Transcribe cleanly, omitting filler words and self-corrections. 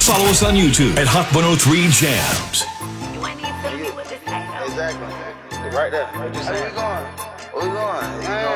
Follow us on YouTube at Hot 103 Jams. You ain't even feeling me with this thing, though. Exactly. Right there. What you saying? Where we going? Where we going?